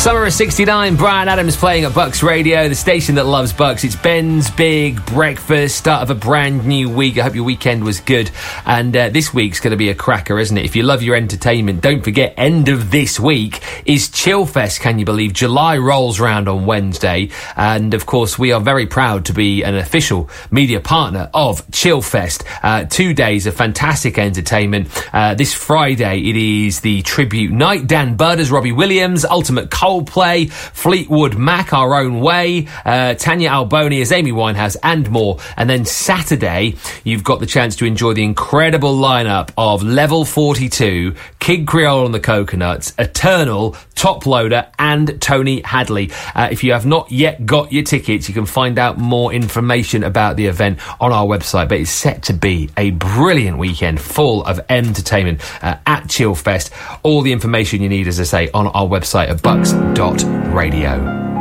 Summer of 69, Bryan Adams playing at Bucks Radio, the station that loves Bucks. It's Ben's Big Breakfast, start of a brand new week. I hope your weekend was good. And this week's going to be a cracker, isn't it? If you love your entertainment, don't forget, end of this week is Chillfest, can you believe? July rolls round on Wednesday. And, of course, we are very proud to be an official media partner of Chillfest. 2 days of fantastic entertainment. This Friday, it is the tribute night. Dan Butters, Robbie Williams, Ultimate Coldplay, Fleetwood Mac, Our Own Way, Tanya Alboni as Amy Winehouse, and more. And then Saturday, you've got the chance to enjoy the incredible lineup of Level 42, Kid Creole and the Coconuts, Eternal, Top Loader, and Tony Hadley. If you have not yet got your tickets, you can find out more information about the event on our website. But it's set to be a brilliant weekend full of entertainment at Chillfest. All the information you need, as I say, on our website at bucks.radio.